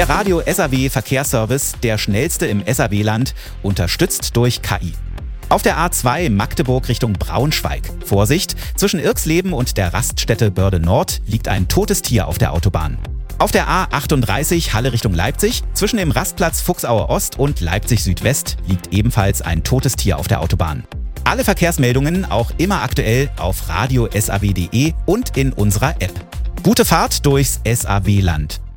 Der Radio SAW Verkehrsservice, der schnellste im SAW-Land, unterstützt durch KI. Auf der A2 Magdeburg Richtung Braunschweig. Vorsicht, zwischen Irxleben und der Raststätte Börde Nord liegt ein totes Tier auf der Autobahn. Auf der A38 Halle Richtung Leipzig, zwischen dem Rastplatz Fuchsauer Ost und Leipzig Südwest liegt ebenfalls ein totes Tier auf der Autobahn. Alle Verkehrsmeldungen auch immer aktuell auf radiosaw.de und in unserer App. Gute Fahrt durchs SAW-Land.